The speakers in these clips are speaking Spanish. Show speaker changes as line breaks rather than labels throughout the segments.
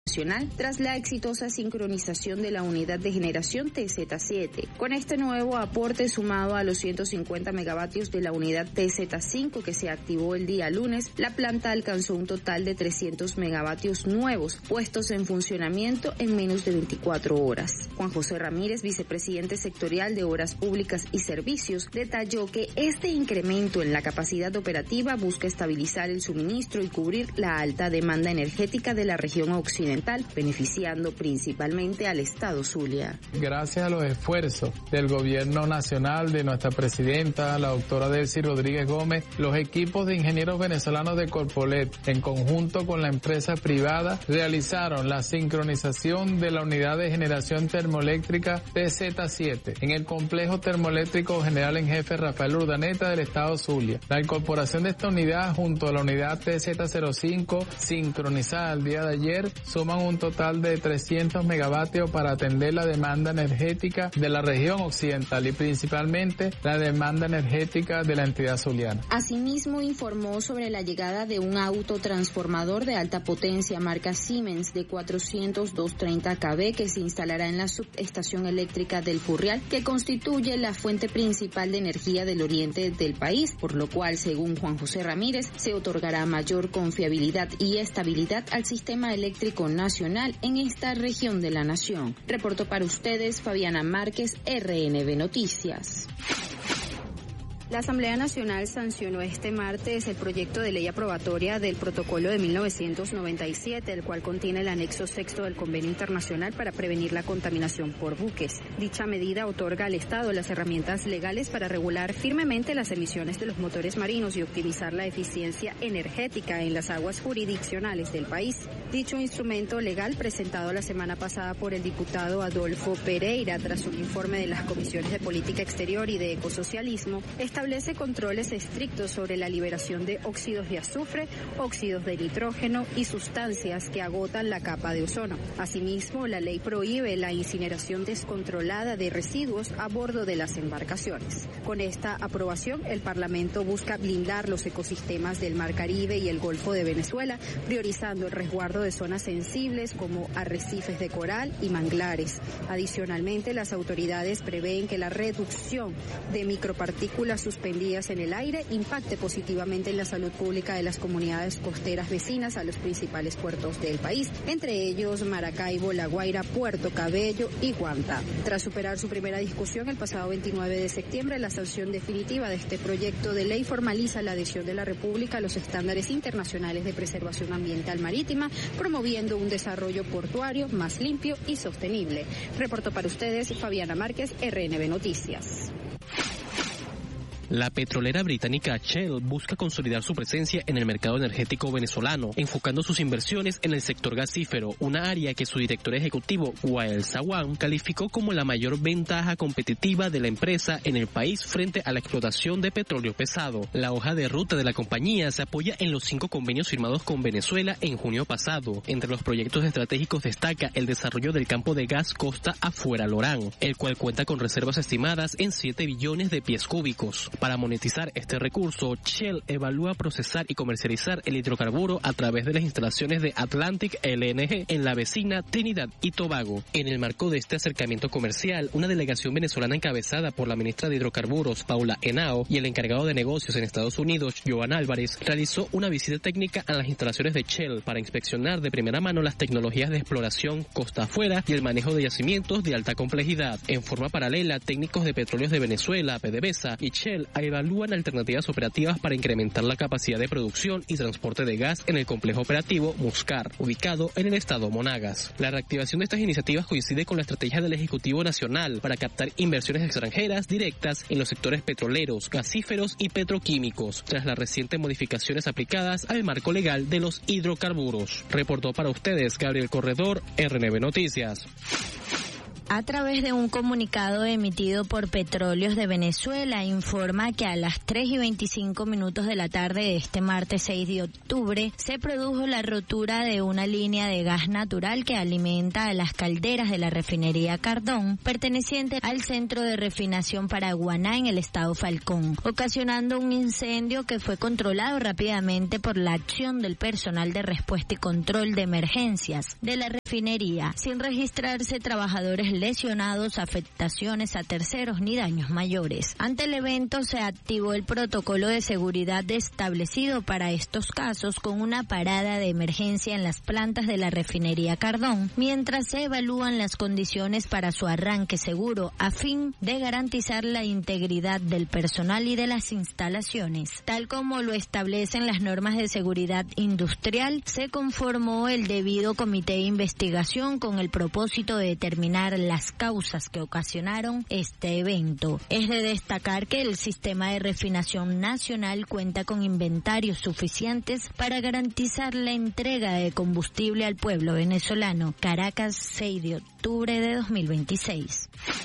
nacional tras la exitosa sincronización de la unidad de generación TZ7. Con este nuevo aporte sumado a los 150 megavatios de la unidad TZ5 que se activó el día lunes, la planta alcanzó un total de 300 megavatios nuevos puestos en funcionamiento en menos de 24 horas. Juan José Ramírez, vicepresidente sectorial de Obras Públicas y Servicios, detalló que este incremento en la capacidad operativa busca estabilizar el suministro y cubrir la alta demanda energética de la región occidental, beneficiando principalmente al estado Zulia.
Gracias a los esfuerzos del gobierno nacional, de nuestra presidenta, la doctora Delcy Rodríguez Gómez, los equipos de ingenieros venezolanos de Corpolet, en conjunto con la empresa privada, realizaron la sincronización de la unidad de generación termoeléctrica TZ7 en el complejo termoeléctrico general en jefe Rafael Urdaneta del estado Zulia. La incorporación de esta unidad junto a la unidad TZ05 sincronizada el día de ayer suman un total de 300 megavatios para atender la demanda energética de la región occidental y principalmente la demanda energética de la entidad zuliana.
Asimismo, informó sobre la llegada de un autotransformador de alta potencia marca Siemens de 400-230 kV que se instalará en la subestación eléctrica del Furrial, que constituye la fuente principal de energía del oriente del país, por lo cual, según Juan José Ramírez, se otorgará mayor confiabilidad y estabilidad al sistema eléctrico nacional en esta región de la nación. Reportó para ustedes Fabiana Márquez, RNB Noticias. La Asamblea Nacional sancionó este martes el proyecto de ley aprobatoria del Protocolo de 1997, el cual contiene el anexo sexto del Convenio Internacional para prevenir la contaminación por buques. Dicha medida otorga al Estado las herramientas legales para regular firmemente las emisiones de los motores marinos y optimizar la eficiencia energética en las aguas jurisdiccionales del país. Dicho instrumento legal, presentado la semana pasada por el diputado Adolfo Pereira tras un informe de las comisiones de Política Exterior y de Ecosocialismo, establece controles estrictos sobre la liberación de óxidos de azufre, óxidos de nitrógeno y sustancias que agotan la capa de ozono. Asimismo, la ley prohíbe la incineración descontrolada de residuos a bordo de las embarcaciones. Con esta aprobación, el Parlamento busca blindar los ecosistemas del Mar Caribe y el Golfo de Venezuela, priorizando el resguardo de zonas sensibles como arrecifes de coral y manglares. Adicionalmente, las autoridades prevén que la reducción de micropartículas suspendidas en el aire impacte positivamente en la salud pública de las comunidades costeras vecinas a los principales puertos del país, entre ellos Maracaibo, La Guaira, Puerto Cabello y Guanta. Tras superar su primera discusión el pasado 29 de septiembre, la sanción definitiva de este proyecto de ley formaliza la adhesión de la República a los estándares internacionales de preservación ambiental marítima, promoviendo un desarrollo portuario más limpio y sostenible. Reportó para ustedes Fabiana Márquez, RNB Noticias.
La petrolera británica Shell busca consolidar su presencia en el mercado energético venezolano, enfocando sus inversiones en el sector gasífero, una área que su director ejecutivo, Wael Sawan, calificó como la mayor ventaja competitiva de la empresa en el país frente a la explotación de petróleo pesado. La hoja de ruta de la compañía se apoya en los 5 convenios firmados con Venezuela en junio pasado. Entre los proyectos estratégicos destaca el desarrollo del campo de gas Costa Afuera Lorán, el cual cuenta con reservas estimadas en 7 billones de pies cúbicos. Para monetizar este recurso, Shell evalúa procesar y comercializar el hidrocarburo a través de las instalaciones de Atlantic LNG en la vecina Trinidad y Tobago. En el marco de este acercamiento comercial, una delegación venezolana encabezada por la ministra de Hidrocarburos, Paula Henao, y el encargado de negocios en Estados Unidos, Joan Álvarez, realizó una visita técnica a las instalaciones de Shell para inspeccionar de primera mano las tecnologías de exploración costa afuera y el manejo de yacimientos de alta complejidad. En forma paralela, técnicos de Petróleos de Venezuela, PDVSA, y Shell evalúan alternativas operativas para incrementar la capacidad de producción y transporte de gas en el complejo operativo Muscar, ubicado en el estado Monagas. La reactivación de estas iniciativas coincide con la estrategia del Ejecutivo Nacional para captar inversiones extranjeras directas en los sectores petroleros, gasíferos y petroquímicos, tras las recientes modificaciones aplicadas al marco legal de los hidrocarburos. Reportó para ustedes Gabriel Corredor, RNB Noticias.
A través de un comunicado emitido por Petróleos de Venezuela, informa que a las 3:25 de la tarde de este martes 6 de octubre se produjo la rotura de una línea de gas natural que alimenta a las calderas de la refinería Cardón, perteneciente al centro de refinación Paraguaná en el estado Falcón, ocasionando un incendio que fue controlado rápidamente por la acción del personal de respuesta y control de emergencias de la refinería, sin registrarse trabajadores lesionados, afectaciones a terceros ni daños mayores. Ante el evento se activó el protocolo de seguridad establecido para estos casos con una parada de emergencia en las plantas de la refinería Cardón, mientras se evalúan las condiciones para su arranque seguro a fin de garantizar la integridad del personal y de las instalaciones. Tal como lo establecen las normas de seguridad industrial, se conformó el debido comité de investigación con el propósito de determinar las causas que ocasionaron este evento. Es de destacar que el sistema de refinación nacional cuenta con inventarios suficientes para garantizar la entrega de combustible al pueblo venezolano. Caracas, 6 de octubre de 2026.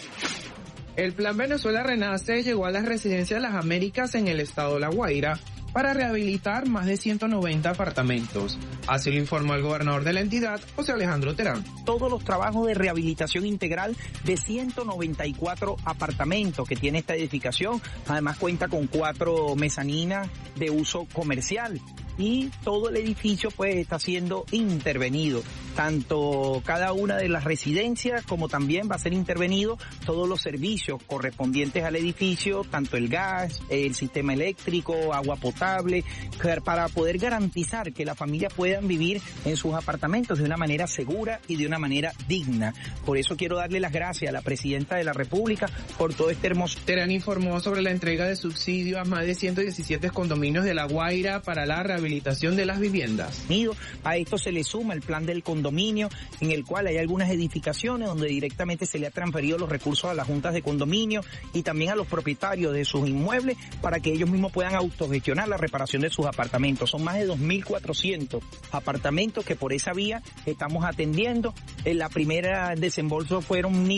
El Plan Venezuela Renace llegó a las Residencias de las Américas en el estado de La Guaira para rehabilitar más de 190 apartamentos. Así lo informó el gobernador de la entidad, José Alejandro Terán.
Todos los trabajos de rehabilitación integral de 194 apartamentos que tiene esta edificación. Además cuenta con 4 mezaninas de uso comercial. Y todo el edificio pues está siendo intervenido, tanto cada una de las residencias como también va a ser intervenido todos los servicios correspondientes al edificio, tanto el gas, el sistema eléctrico, agua potable, para poder garantizar que las familias puedan vivir en sus apartamentos de una manera segura y de una manera digna. Por eso quiero darle las gracias a la Presidenta de la República por todo este hermoso.
Terán informó sobre la entrega de subsidio a más de 117 condominios de La Guaira para la rehabilitación de las viviendas.
A esto se le suma el plan del condominio, en el cual hay algunas edificaciones donde directamente se le ha transferido los recursos a las juntas de condominio y también a los propietarios de sus inmuebles para que ellos mismos puedan autogestionar la reparación de sus apartamentos. Son más de 2.400 apartamentos que por esa vía estamos atendiendo. En la primera desembolso fueron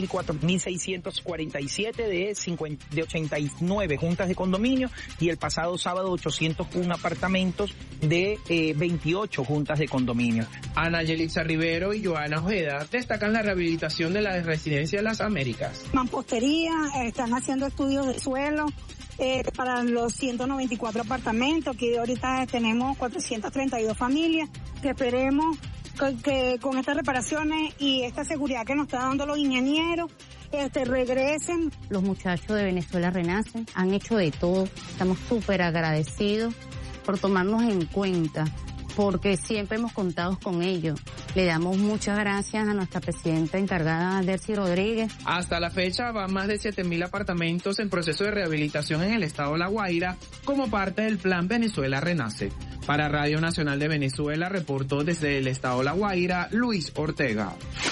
1.647 de 89 juntas de condominio y el pasado sábado 801 apartamentos de 28 juntas de condominio.
Ana Yelitza Rivero y Joana Ojeda destacan la rehabilitación de la Residencia de las Américas.
Mampostería, están haciendo estudios de suelo para los 194 apartamentos, que ahorita tenemos 432 familias, que esperemos que con estas reparaciones y esta seguridad que nos están dando los ingenieros, regresen.
Los muchachos de Venezuela Renacen han hecho de todo, estamos súper agradecidos por tomarnos en cuenta, porque siempre hemos contado con ellos. Le damos muchas gracias a nuestra presidenta encargada, Delcy Rodríguez.
Hasta la fecha van más de 7.000 apartamentos en proceso de rehabilitación en el estado de La Guaira como parte del Plan Venezuela Renace. Para Radio Nacional de Venezuela reportó desde el estado de La Guaira, Luis Ortega.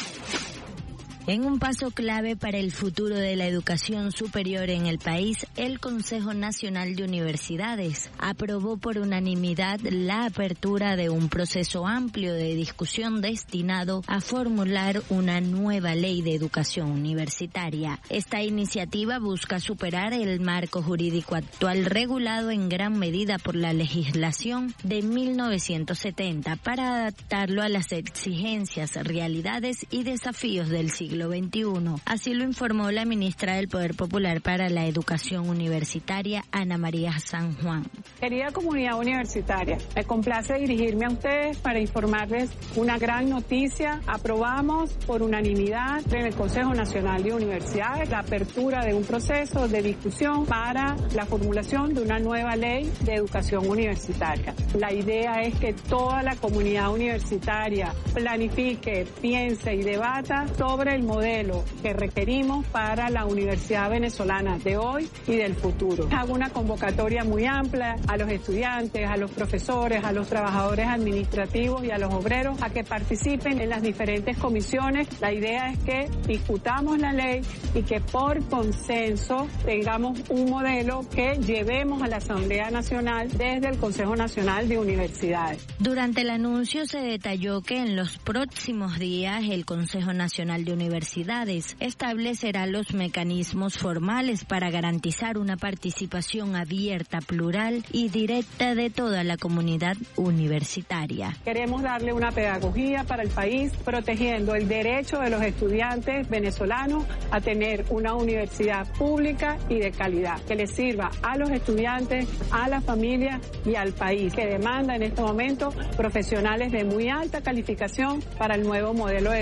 En un paso clave para el futuro de la educación superior en el país, el Consejo Nacional de Universidades aprobó por unanimidad la apertura de un proceso amplio de discusión destinado a formular una nueva ley de educación universitaria. Esta iniciativa busca superar el marco jurídico actual regulado en gran medida por la legislación de 1970 para adaptarlo a las exigencias, realidades y desafíos del siglo XXI. Así lo informó la ministra del Poder Popular para la Educación Universitaria, Ana María San Juan.
Querida comunidad universitaria, me complace dirigirme a ustedes para informarles una gran noticia. Aprobamos por unanimidad en el Consejo Nacional de Universidades la apertura de un proceso de discusión para la formulación de una nueva ley de educación universitaria. La idea es que toda la comunidad universitaria planifique, piense y debata sobre el modelo que requerimos para la universidad venezolana de hoy y del futuro. Hago una convocatoria muy amplia a los estudiantes, a los profesores, a los trabajadores administrativos y a los obreros a que participen en las diferentes comisiones. La idea es que discutamos la ley y que por consenso tengamos un modelo que llevemos a la Asamblea Nacional desde el Consejo Nacional de Universidades.
Durante el anuncio se detalló que en los próximos días el Consejo Nacional de Universidades universidades, establecerá los mecanismos formales para garantizar una participación abierta, plural y directa de toda la comunidad universitaria.
Queremos darle una pedagogía para el país, protegiendo el derecho de los estudiantes venezolanos a tener una universidad pública y de calidad, que les sirva a los estudiantes, a la familia y al país, que demanda en este momento profesionales de muy alta calificación para el nuevo modelo de